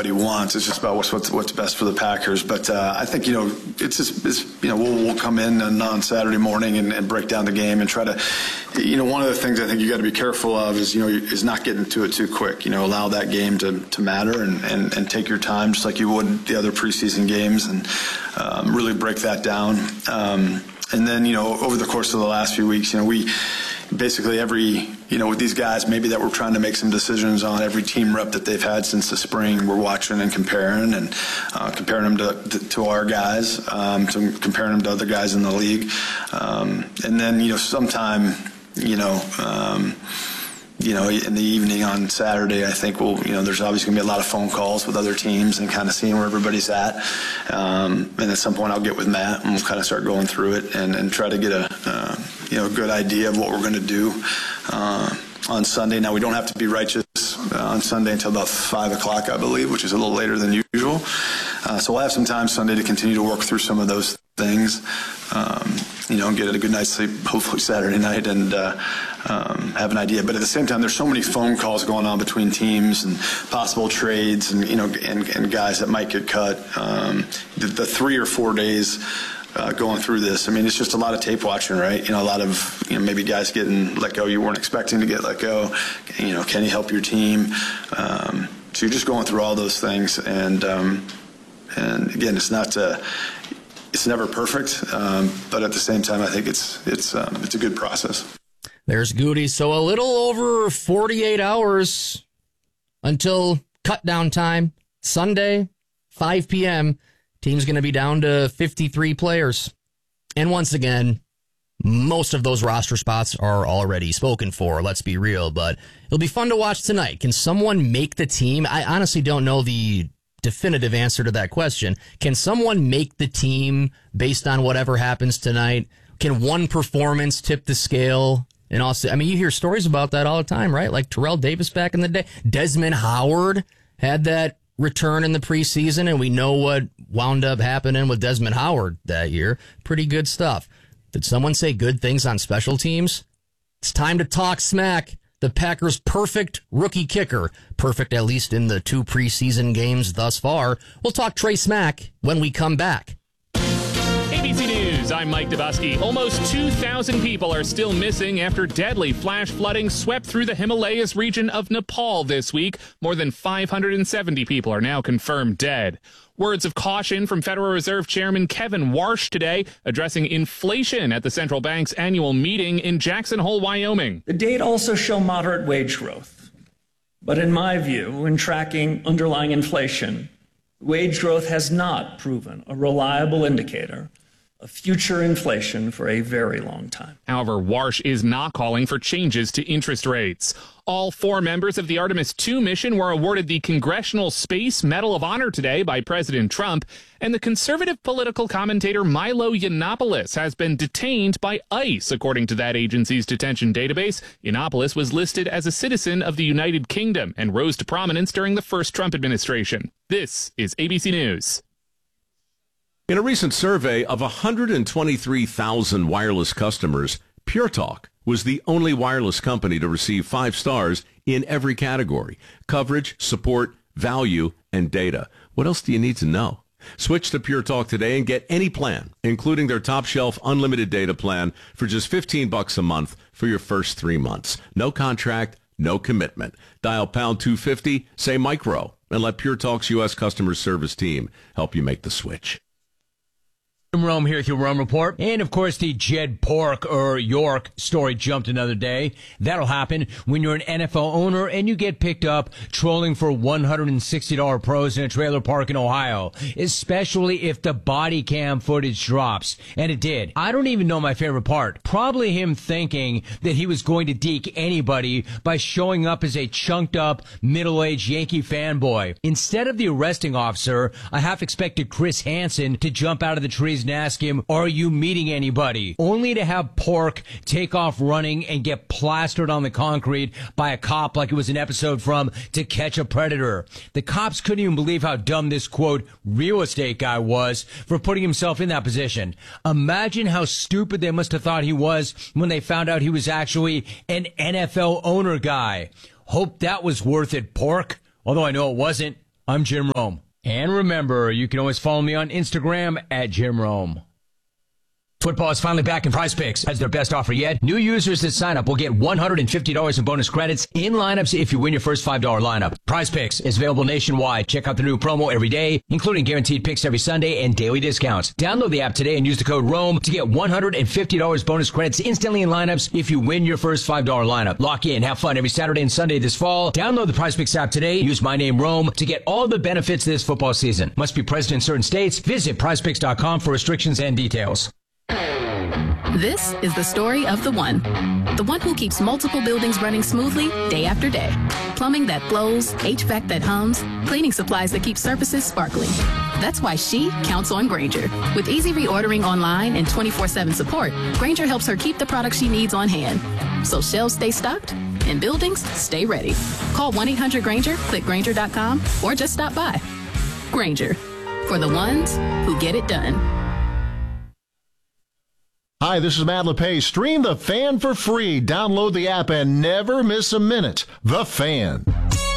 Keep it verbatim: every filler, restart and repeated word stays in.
anybody wants. It's just about what's what's, what's best for the Packers. But uh, I think, you know, it's just, it's, you know, we'll, we'll come in on, on Saturday morning and, and break down the game and try to, you know, one of the things I think you got to be careful of is, you know, is not getting to it too quick. You know, allow that game to, to matter and, and, and take your time just like you would the other preseason games and um, really break that down. Um, and then, you know, over the course of the last few weeks, you know, we basically every, you know, with these guys maybe that we're trying to make some decisions on, every team rep that they've had since the spring, we're watching and comparing and uh, comparing them to, to our guys, um, to comparing them to other guys in the league. Um, and then, you know, sometime, you know, um, you know, in the evening on Saturday, I think we'll, you know, there's obviously going to be a lot of phone calls with other teams and kind of seeing where everybody's at. Um, and at some point I'll get with Matt and we'll kind of start going through it and, and try to get a, uh, you know, a good idea of what we're going to do uh, on Sunday. Now, we don't have to be righteous uh, on Sunday until about five o'clock, I believe, which is a little later than usual. Uh, so we'll have some time Sunday to continue to work through some of those things, um, you know, and get a good night's sleep, hopefully Saturday night, and uh, um, have an idea. But at the same time, there's so many phone calls going on between teams and possible trades and, you know, and, and guys that might get cut. Um, the, the three or four days uh, going through this, I mean, it's just a lot of tape watching, right? You know, a lot of, you know, maybe guys getting let go you weren't expecting to get let go. You know, can you help your team? Um, so you're just going through all those things. And, um, and again, it's not uh, it's never perfect, um, but at the same time, I think it's it's um, it's a good process. There's Goody. So a little over forty-eight hours until cut down time. Sunday, five p.m. Team's going to be down to fifty-three players. And once again, most of those roster spots are already spoken for. Let's be real, but it'll be fun to watch tonight. Can someone make the team? I honestly don't know the definitive answer to that question. Can someone make the team based on whatever happens tonight? Can one performance tip the scale? And also, I mean, you hear stories about that all the time, right? Like Terrell Davis back in the day. Desmond Howard had that return in the preseason, and we know what wound up happening with Desmond Howard that year. Pretty good stuff. Did someone say good things on special teams? It's time to talk smack. The Packers' perfect rookie kicker. Perfect, at least in the two preseason games thus far. We'll talk Trey Smack when we come back. A B C News, I'm Mike Dabusky. Almost two thousand people are still missing after deadly flash flooding swept through the Himalayas region of Nepal this week. More than five hundred seventy people are now confirmed dead. Words of caution from Federal Reserve Chairman Kevin Warsh today, addressing inflation at the central bank's annual meeting in Jackson Hole, Wyoming. The data also show moderate wage growth. But in my view, when tracking underlying inflation, wage growth has not proven a reliable indicator of future inflation for a very long time. However, Warsh is not calling for changes to interest rates. All four members of the Artemis two mission were awarded the Congressional Space Medal of Honor today by President Trump, and the conservative political commentator Milo Yiannopoulos has been detained by ICE. According to that agency's detention database, Yiannopoulos was listed as a citizen of the United Kingdom and rose to prominence during the first Trump administration. This is A B C News. In a recent survey of one hundred twenty-three thousand wireless customers, Pure Talk was the only wireless company to receive five stars in every category: coverage, support, value, and data. What else do you need to know? Switch to Pure Talk today and get any plan, including their top shelf unlimited data plan, for just fifteen bucks a month for your first three months. No contract, no commitment. Dial pound two fifty, say micro, and let Pure Talk's U S customer service team help you make the switch. Rome here with your Rome Report. And, of course, the Jed Pork or York story jumped another day. That'll happen when you're an N F L owner and you get picked up trolling for one hundred sixty dollars pros in a trailer park in Ohio, especially if the body cam footage drops. And it did. I don't even know my favorite part. Probably him thinking that he was going to deke anybody by showing up as a chunked up, middle-aged Yankee fanboy. Instead of the arresting officer, I half expected Chris Hansen to jump out of the trees and ask him, are you meeting anybody? Only to have Pork take off running and get plastered on the concrete by a cop like it was an episode from To Catch a Predator. The cops couldn't even believe how dumb this, quote, real estate guy was for putting himself in that position. Imagine how stupid they must have thought he was when they found out he was actually an N F L owner guy. Hope that was worth it, Pork. Although I know it wasn't. I'm Jim Rome. And remember, you can always follow me on Instagram at Jim Rome. Football is finally back, and Prize Picks has their best offer yet. New users that sign up will get one hundred fifty dollars in bonus credits in lineups if you win your first five dollars lineup. Prize Picks is available nationwide. Check out the new promo every day, including guaranteed picks every Sunday and daily discounts. Download the app today and use the code ROME to get one hundred fifty dollars bonus credits instantly in lineups if you win your first five dollars lineup. Lock in, have fun every Saturday and Sunday this fall. Download the Prize Picks app today. Use my name, Rome, to get all the benefits this football season. Must be present in certain states. Visit prize picks dot com for restrictions and details. This is the story of the one. The one who keeps multiple buildings running smoothly day after day. Plumbing that flows, H V A C that hums, cleaning supplies that keep surfaces sparkling. That's why she counts on Grainger. With easy reordering online and twenty-four seven support, Grainger helps her keep the products she needs on hand. So shelves stay stocked and buildings stay ready. Call one eight hundred Grainger, click Grainger dot com, or just stop by. Grainger, for the ones who get it done. Hi, this is Matt LePay. Stream The Fan for free. Download the app and never miss a minute. The Fan.